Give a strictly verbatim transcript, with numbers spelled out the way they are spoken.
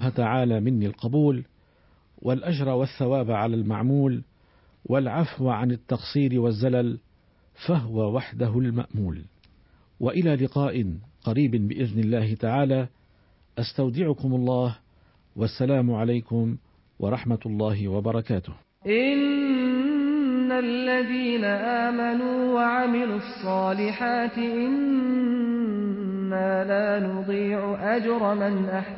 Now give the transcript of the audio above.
الله تعالى مني القبول والأجر والثواب على المعمول والعفو عن التقصير والزلل، فهو وحده المأمول. وإلى لقاء قريب بإذن الله تعالى، أستودعكم الله، والسلام عليكم ورحمة الله وبركاته. إن الذين آمنوا وعملوا الصالحات إنا لا نضيع أجر من أحسن